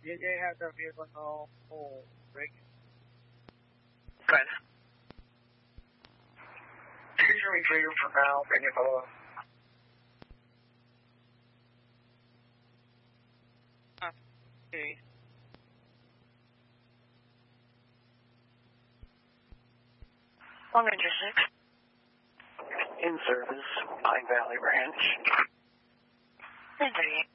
They have the vehicle no brake. Good. Here's your retriever for now, bring it below. Okay. Long Ranger 6. In service, Pine Valley Ranch. 938.